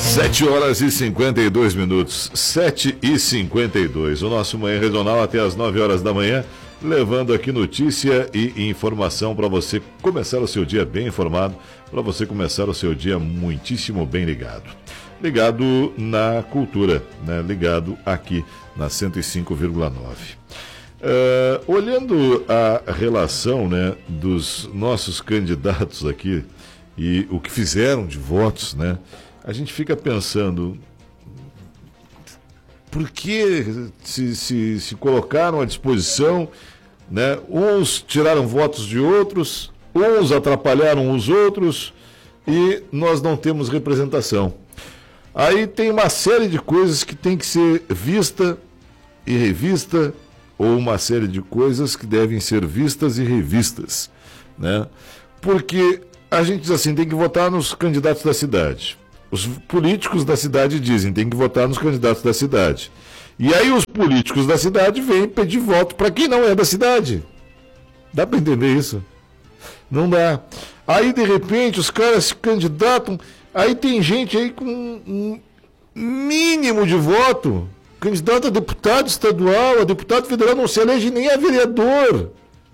7h52, 7h52. O nosso Manhã Regional até as 9 horas da manhã, levando aqui notícia e informação para você começar o seu dia bem informado, para você começar o seu dia muitíssimo bem ligado. Ligado na cultura, né? Ligado aqui na 105,9. Olhando a relação, né, dos nossos candidatos aqui e o que fizeram de votos, né? A gente fica pensando, por que se colocaram à disposição, né? Uns tiraram votos de outros, uns atrapalharam os outros e nós não temos representação. Aí tem uma série de coisas que tem que ser vista e revista, ou uma série de coisas que devem ser vistas e revistas, né? Porque a gente diz assim, tem que votar nos candidatos da cidade. Os políticos da cidade dizem, tem que votar nos candidatos da cidade. E aí os políticos da cidade vêm pedir voto para quem não é da cidade. Dá para entender isso? Não dá. Aí, de repente, os caras se candidatam, aí tem gente aí com um mínimo de voto, candidato a deputado estadual, a deputado federal, não se elege nem a vereador.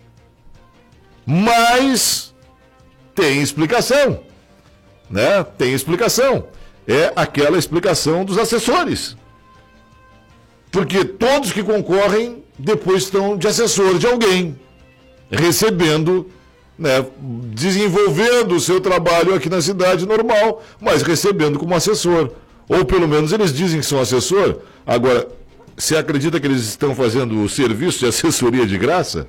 Mas tem explicação. Né? Tem explicação. É aquela explicação dos assessores. Porque todos que concorrem depois estão de assessor de alguém, recebendo, né, desenvolvendo o seu trabalho aqui na cidade normal, mas recebendo como assessor. Ou pelo menos eles dizem que são assessor. Agora, você acredita que eles estão fazendo o serviço de assessoria de graça?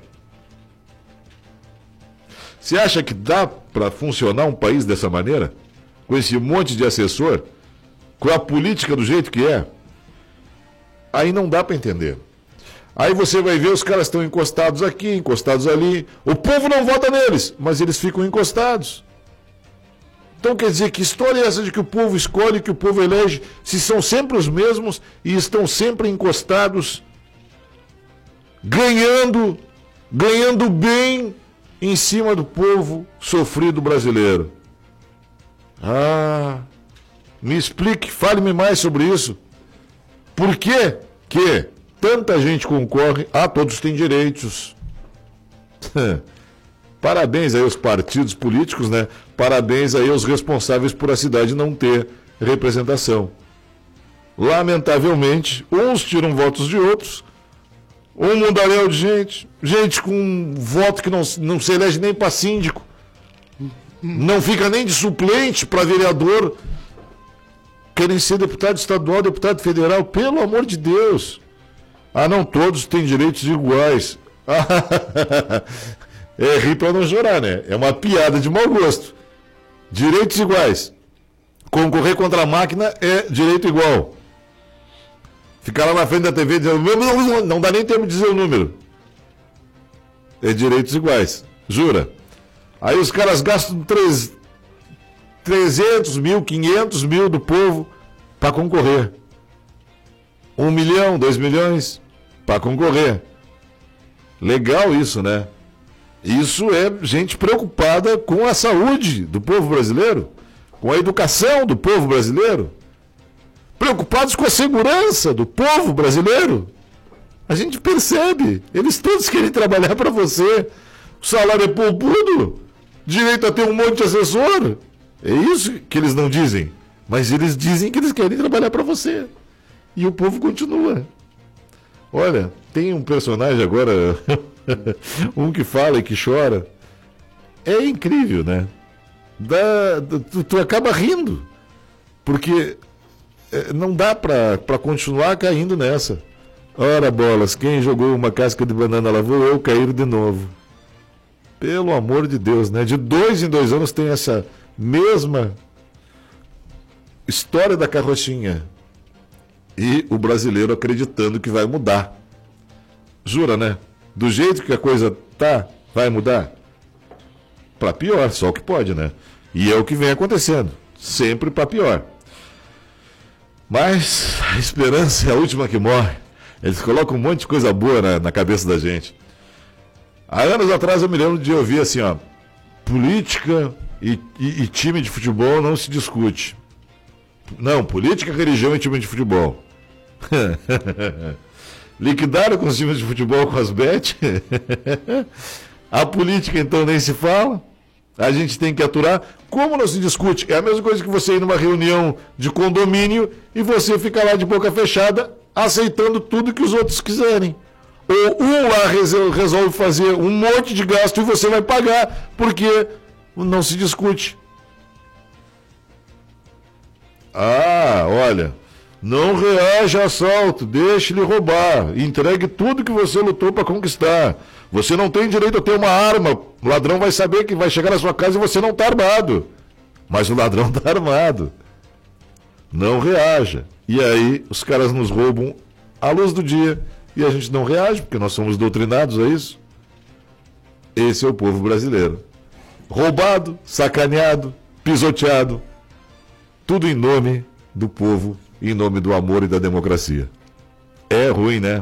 Você acha que dá para funcionar um país dessa maneira? Com esse monte de assessor? Com a política do jeito que é? Aí não dá para entender. Aí você vai ver, os caras estão encostados aqui, encostados ali. O povo não vota neles, mas eles ficam encostados. Então quer dizer, que história é essa de que o povo escolhe, que o povo elege, se são sempre os mesmos e estão sempre encostados, ganhando bem em cima do povo sofrido brasileiro? Ah, me explique, fale-me mais sobre isso. Por que tanta gente concorre? Ah, todos têm direitos. Parabéns aí aos partidos políticos, né? Parabéns aí aos responsáveis por a cidade não ter representação. Lamentavelmente, uns tiram votos de outros, um mundaréu de gente com voto que não se elege nem para síndico, não fica nem de suplente para vereador, querem ser deputado estadual, deputado federal, pelo amor de Deus. Ah, não, todos têm direitos iguais. É rir para não chorar, né? É uma piada de mau gosto. Direitos iguais. Concorrer contra a máquina é direito igual. Ficar lá na frente da TV dizendo, não dá nem tempo de dizer o número. É direitos iguais. Jura? Aí os caras gastam 300 mil, 500 mil do povo para concorrer. 1 milhão, 2 milhões para concorrer. Legal isso, né? Isso é gente preocupada com a saúde do povo brasileiro, com a educação do povo brasileiro, preocupados com a segurança do povo brasileiro. A gente percebe, eles todos querem trabalhar para você. O salário é poupudo, direito a ter um monte de assessor. É isso que eles não dizem, mas eles dizem que eles querem trabalhar para você. E o povo continua. Olha, tem um personagem agora, um que fala e que chora. É incrível, né? Tu acaba rindo, porque não dá para continuar caindo nessa. Ora bolas, quem jogou uma casca de banana lá vou eu cair de novo. Pelo amor de Deus, né? De 2 em 2 anos tem essa mesma história da carrochinha. E o brasileiro acreditando que vai mudar. Jura, né? Do jeito que a coisa tá, vai mudar? Para pior, só o que pode, né? E é o que vem acontecendo. Sempre para pior. Mas a esperança é a última que morre. Eles colocam um monte de coisa boa na cabeça da gente. Há anos atrás eu me lembro de ouvir assim, ó, política e time de futebol não se discute. Não, política, religião e time de futebol. Liquidaram com os times de futebol com as bet. A política, então, nem se fala. A gente tem que aturar. Como não se discute? É a mesma coisa que você ir numa reunião de condomínio e você ficar lá de boca fechada aceitando tudo que os outros quiserem. Ou um lá resolve fazer um monte de gasto e você vai pagar, porque não se discute. Ah, olha, não reaja a assalto, deixe ele roubar, entregue tudo que você lutou para conquistar. Você não tem direito a ter uma arma, o ladrão vai saber que vai chegar na sua casa e você não está armado. Mas o ladrão está armado. Não reaja. E aí os caras nos roubam à luz do dia e a gente não reage, porque nós somos doutrinados a isso. Esse é o povo brasileiro. Roubado, sacaneado, pisoteado. Tudo em nome do povo, em nome do amor e da democracia. É ruim, né?